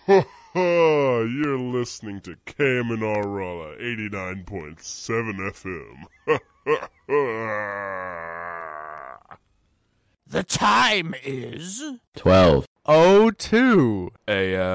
Ha ha! You're listening to KMNR Raleigh 89.7 FM. Ha ha ha! The time is 12:02 a.m.